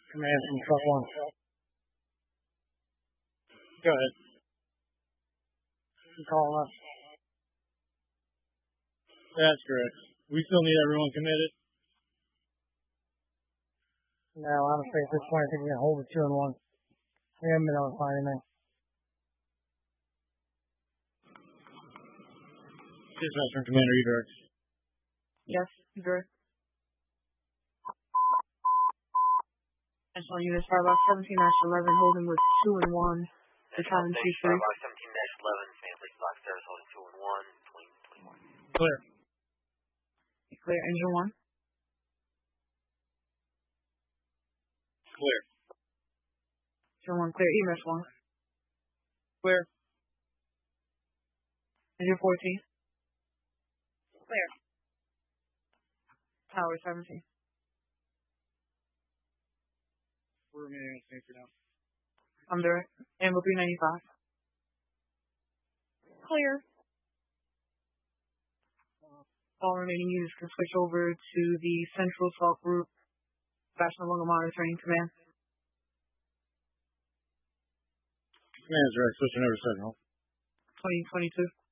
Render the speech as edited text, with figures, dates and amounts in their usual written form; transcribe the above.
Command from truck 1. Go ahead. You calling us? That's correct. We still need everyone committed. No, honestly, at this point, I think we can hold it 2 and 1. We haven't been able to find anything. Dispatch from Commander Edirect. Yes, Edirect. National Units, Firebox 17-11, holding with 2 and 1. Battalion 2-3. Firebox 17-11, Stanley Box Stairs, holding 2 and 1, 2021. Clear. Clear, Engine 1. Clear. Engine 1, clear, EMS 1. Clear. Engine 14. Clear. Tower 17. We're remaining on stage for now. Under Amber 395. Clear. All remaining units can switch over to the Central Assault Group, National Longer Monitoring Command. Command is direct, switching over to Sentinel. 2022.